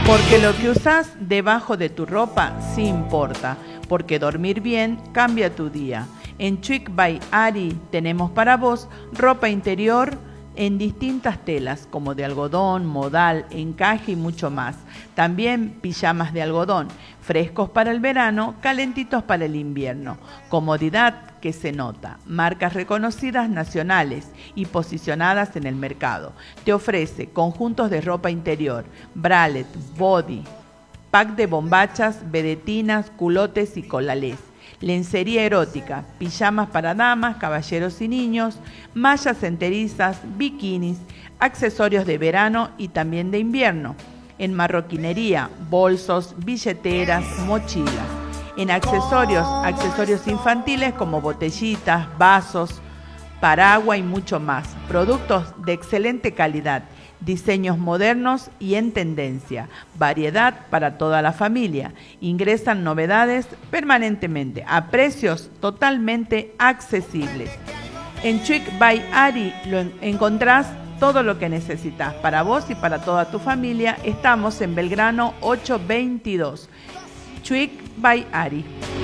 Porque lo que usas debajo de tu ropa sí importa, porque dormir bien cambia tu día. En Chuic by Ari tenemos para vos ropa interior en distintas telas, como de algodón, modal, encaje y mucho más. También pijamas de algodón, frescos para el verano, calentitos para el invierno. Comodidad que se nota. Marcas reconocidas nacionales y posicionadas en el mercado. Te ofrece conjuntos de ropa interior, bralette, body, pack de bombachas, vedetinas, culotes y colalés. Lencería erótica, pijamas para damas, caballeros y niños, mallas enterizas, bikinis, accesorios de verano y también de invierno. En marroquinería, bolsos, billeteras, mochilas. En accesorios infantiles como botellitas, vasos, paraguas y mucho más. Productos de excelente calidad. Diseños modernos y en tendencia, variedad para toda la familia. Ingresan novedades permanentemente a precios totalmente accesibles. En Chuic by Ari lo encontrás todo lo que necesitas para vos y para toda tu familia. Estamos en Belgrano 822. Chuic by Ari.